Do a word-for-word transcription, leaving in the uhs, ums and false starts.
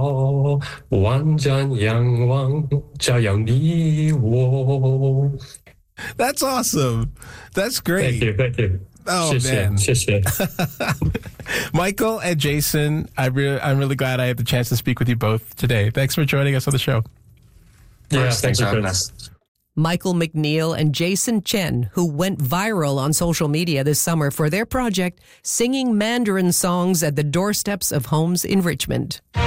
好，万丈仰望，照耀你我。 That's awesome. That's great. Thank you, thank you. Oh, 谢谢 man. 谢谢 Michael and Jason, I re- I'm really glad I had the chance to speak with you both today. Thanks for joining us on the show. Yeah, Thanks thank for you, having Chris. us. Michael McNeil and Jason Chen, who went viral on social media this summer for their project, singing Mandarin songs at the doorsteps of homes in Richmond.